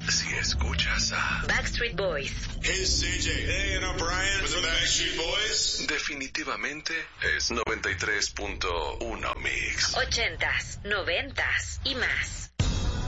si escuchas a Backstreet Boys. Hey, CJ. Hey, Brian. With the Backstreet Boys. definitivamente es 93.1 Mix. 80s, 90s y más.